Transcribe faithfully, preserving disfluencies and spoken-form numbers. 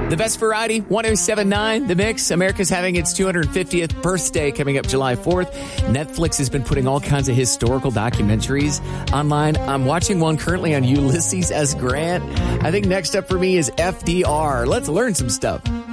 The best variety, one oh seven point nine The Mix. America's having its two hundred fiftieth birthday coming up July fourth. Netflix has been putting all kinds of historical documentaries online. I'm watching one currently on Ulysses S. Grant. I think next up for me is F D R. Let's learn some stuff.